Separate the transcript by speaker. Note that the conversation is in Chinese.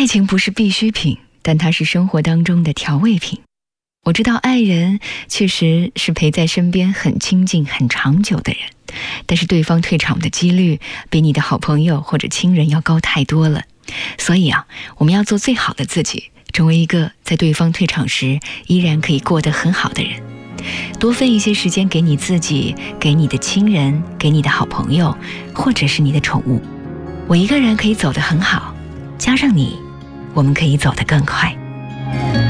Speaker 1: 爱情不是必需品，但它是生活当中的调味品。我知道爱人确实是陪在身边很亲近很长久的人，但是对方退场的几率比你的好朋友或者亲人要高太多了。所以我们要做最好的自己，成为一个在对方退场时依然可以过得很好的人。多分一些时间给你自己，给你的亲人，给你的好朋友，或者是你的宠物。我一个人可以走得很好，加上你，我们可以走得更快。